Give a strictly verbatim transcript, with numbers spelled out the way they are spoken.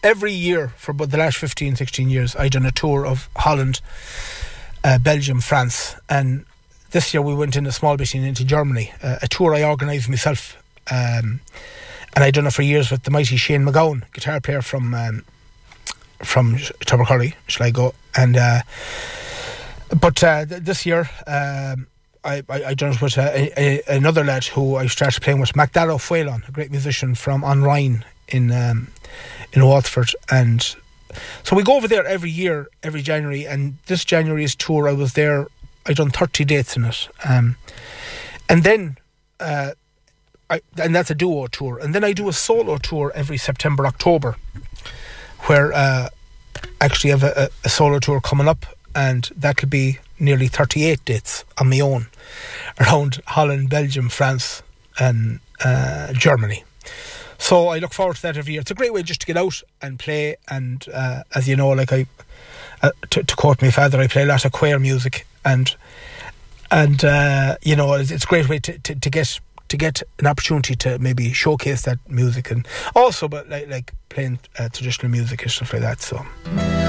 every year for about the last fifteen, sixteen years, I've done a tour of Holland, uh, Belgium, France, and this year we went in a small bit into Germany, uh, a tour I organised myself, um, and I'd done it for years with the mighty Shane McGowan, guitar player from um, from Tubbercurry, Sligo, and uh, but uh, th- this year um, I, I, I done it with a, a, another lad who I started playing with, MacDarrow Fuelon, a great musician from On Rhine in um, in Waterford, and so we go over there every year, every January, and this January's tour I was there, I done thirty dates in it, um, and then uh, I, and that's a duo tour, and then I do a solo tour every September, October, where uh, actually I have a, a solo tour coming up, and that'll be nearly thirty-eight dates on my own around Holland, Belgium, France and uh, Germany. So I look forward to that every year. It's a great way just to get out and play, and uh, as you know, like I uh, to, to quote my father, I play a lot of choir music, and and uh, you know, it's, it's a great way to, to, to get to get an opportunity to maybe showcase that music, and also but like, like playing uh, traditional music and stuff like that. So